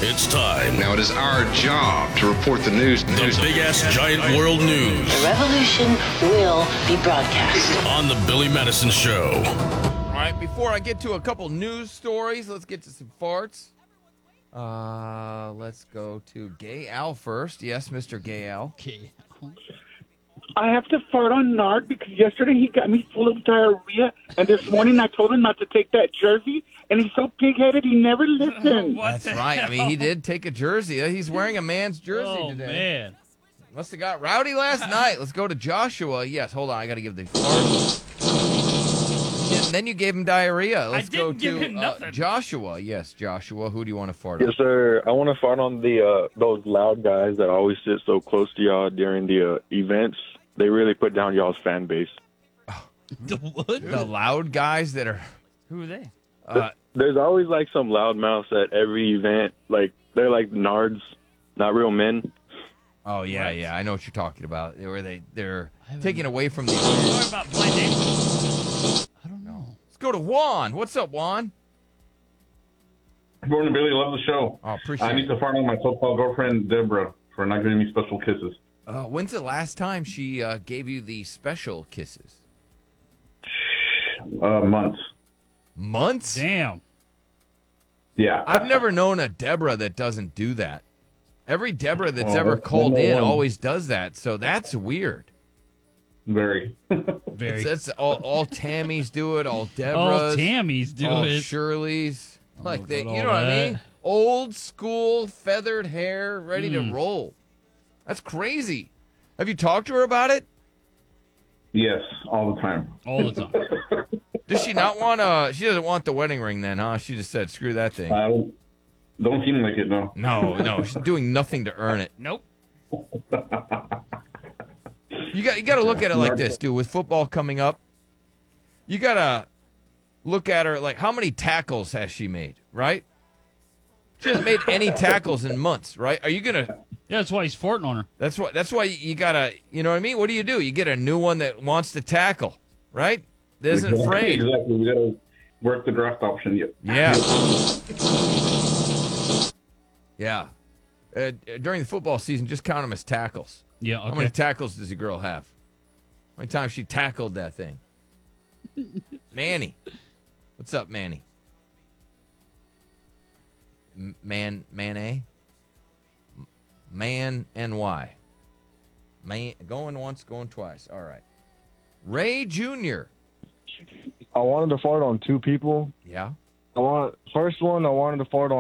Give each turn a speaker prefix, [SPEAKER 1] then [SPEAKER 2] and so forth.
[SPEAKER 1] It's time.
[SPEAKER 2] Now it is our job to report the news.
[SPEAKER 1] The big-ass giant world news.
[SPEAKER 3] The revolution will be broadcast.
[SPEAKER 1] On the Billy Madison Show.
[SPEAKER 4] All right, before I get to a couple news stories, let's get to some farts. Let's go to Gay Al first. Yes, Mr. Gay Al.
[SPEAKER 5] Okay.
[SPEAKER 6] I have to fart on Nard because yesterday he got me full of diarrhea, and this morning I told him not to take that jersey, and he's so pig-headed he never listened.
[SPEAKER 4] That's right. I mean, he did take a jersey. He's wearing a man's jersey today.
[SPEAKER 5] Man.
[SPEAKER 4] Must have got rowdy last night. Let's go to Joshua. Yes, hold on. I got to give the fart. And then you gave him diarrhea. Let's go
[SPEAKER 5] give him
[SPEAKER 4] to
[SPEAKER 5] nothing.
[SPEAKER 4] Joshua. Yes, Joshua. Who do you want to fart on?
[SPEAKER 7] Yes, sir. I want to fart on the those loud guys that always sit so close to y'all during the events. They really put down y'all's fan base.
[SPEAKER 5] The what?
[SPEAKER 4] The loud guys that are...
[SPEAKER 5] Who are they?
[SPEAKER 7] There's always like some loudmouths at every event. Like they're like nards, not real men.
[SPEAKER 4] Oh, yeah,
[SPEAKER 5] Right.
[SPEAKER 4] yeah. I know what you're talking about. Where they're taking away from the...
[SPEAKER 5] Sorry about blending. I don't know.
[SPEAKER 4] Let's go to Juan. What's up, Juan?
[SPEAKER 8] Good morning, Billy. Love the show.
[SPEAKER 4] Oh, appreciate
[SPEAKER 8] I need to fart on my so-called girlfriend, Deborah, for not giving me special kisses.
[SPEAKER 4] When's the last time she gave you the special kisses?
[SPEAKER 8] Months.
[SPEAKER 4] Months?
[SPEAKER 5] Damn.
[SPEAKER 8] Yeah.
[SPEAKER 4] I've never known a Deborah that doesn't do that. Every Deborah that's
[SPEAKER 8] Oh,
[SPEAKER 4] ever
[SPEAKER 8] that's
[SPEAKER 4] called
[SPEAKER 8] number
[SPEAKER 4] in
[SPEAKER 8] one.
[SPEAKER 4] always does that, so that's weird.
[SPEAKER 8] Very.
[SPEAKER 5] Very.
[SPEAKER 4] That's all Tammys do it, all
[SPEAKER 5] All
[SPEAKER 4] Deborahs,
[SPEAKER 5] Tammys do
[SPEAKER 4] all
[SPEAKER 5] it.
[SPEAKER 4] Shirley's. Like they,
[SPEAKER 5] about
[SPEAKER 4] you know
[SPEAKER 5] all
[SPEAKER 4] what I
[SPEAKER 5] that.
[SPEAKER 4] mean? Old school, feathered hair, ready to roll. That's crazy. Have you talked to her about it?
[SPEAKER 8] Yes, all the time.
[SPEAKER 5] All the time.
[SPEAKER 4] Does she not want she doesn't want the wedding ring then, huh? She just said, screw that thing.
[SPEAKER 8] Don't seem like it, no.
[SPEAKER 4] No, she's doing nothing to earn it.
[SPEAKER 5] Nope.
[SPEAKER 4] You got to look at it like this, dude. With football coming up, you got to look at her like how many tackles has she made, right? She hasn't made any tackles in months, right? Are you going to
[SPEAKER 5] Yeah, that's why he's farting on her.
[SPEAKER 4] That's why you got to, you know what I mean? What do? You get a new one that wants to tackle, right? That isn't afraid.
[SPEAKER 8] Exactly. We got to work the draft option yet.
[SPEAKER 4] Yeah. Yeah. During the football season, just count them as tackles.
[SPEAKER 5] Yeah,
[SPEAKER 4] How many
[SPEAKER 5] okay.
[SPEAKER 4] tackles does a girl have? How many times she tackled that thing? Manny. What's up, Manny? Man A? Man NY. Man, going once, going twice. All right. Ray Jr.
[SPEAKER 7] I wanted to fart on two people.
[SPEAKER 4] Yeah.
[SPEAKER 7] First one, I wanted to fart on